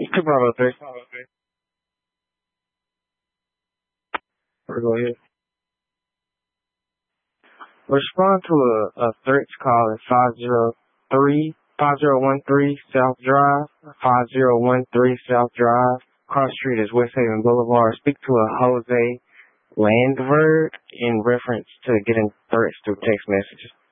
Bravo 3. Go ahead. Respond to a threats call at 5013 South Drive, 5013 South Drive. Cross street is West Haven Boulevard. Speak to a Jose Landverd in reference to getting threats through text messages.